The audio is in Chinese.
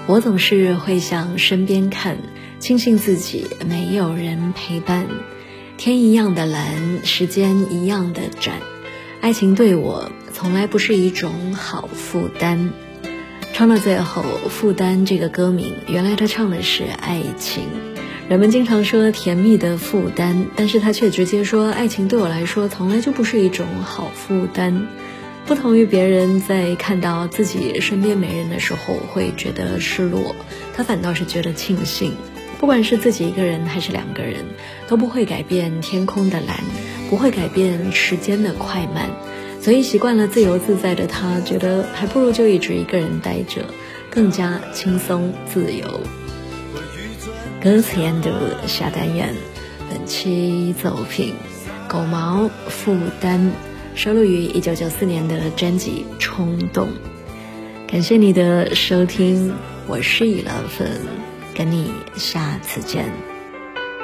我总是会向身边看，庆幸自己没有人陪伴。天一样的蓝，时间一样的展，爱情对我从来不是一种好负担。唱到最后，负担这个歌名，原来他唱的是爱情。人们经常说甜蜜的负担，但是他却直接说爱情对我来说从来就不是一种好负担。不同于别人在看到自己身边没人的时候会觉得失落，他反倒是觉得庆幸。不管是自己一个人还是两个人，都不会改变天空的蓝，不会改变时间的快慢。所以习惯了自由自在的他，觉得还不如就一直一个人待着，更加轻松自由。歌词研读下单元，本期作品狗毛负担，收录于1994年的专辑《冲动》。感谢你的收听，我是以乐芬，跟你下次见。